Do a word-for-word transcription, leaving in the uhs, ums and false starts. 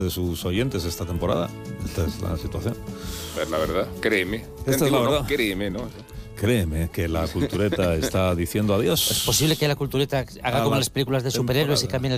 de sus oyentes esta temporada. Esta es la situación. Pues la verdad, créeme. Esta es la verdad. No, créeme, ¿no? Créeme que la cultureta está diciendo adiós. ¿Es posible que la cultureta haga A como la las películas de superhéroes y temporada. cambien el